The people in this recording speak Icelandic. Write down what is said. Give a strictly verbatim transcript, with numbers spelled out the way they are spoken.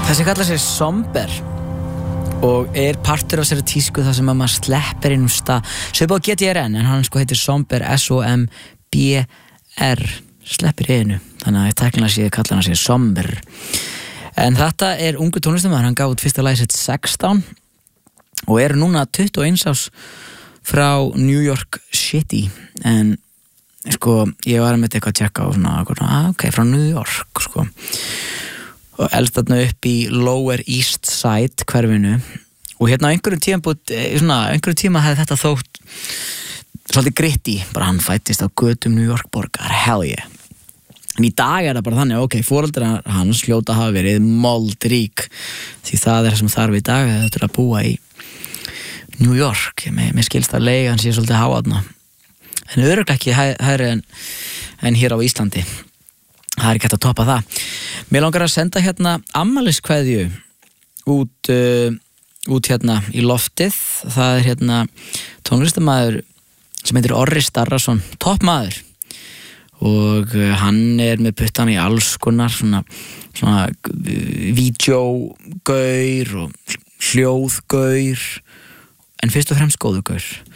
Þessi kallar sig Somber og er partur af sér tísku þar sem að maður sleppir inn um stað svipað á G T R N en hann sko heitir Somber S O M B R sleppir einu þannig að tæknilega séð kallar hann sig Somber en þetta er ungu tónlistarmaður hann gaf út fyrsta lagið sitt sextán og er núna tuttugu og eins árs frá New York City en sko ég var með eitthvað að tjekka og svona ah, ok, frá New York sko og elst þarna upp í Lower East Side hverfinu og hérna á einhverjum tíma svona, einhverjum tíma hefði þetta þótt svolítið gritti, bara hann fættist á götum New York borgar, hell yeah en í dag er það bara þannig, ok, foreldrar hans hljóta hafa verið moldrík því það er það sem þarf í dag þetta er að búa í New York mér, mér skilst að leigan sé svolítið háaðna en örugglega ekki hærri en, en hér á Íslandi það er ekki hægt að toppa það mér langar að senda hérna afmæliskveðju út uh, út hérna í loftið það er hérna tónlistarmaður sem heitir Orri Starrason toppmaður og uh, hann er með puttan í alls konar svona, svona vídeógaur og hljóðgaur en fyrst og fremst góðugaur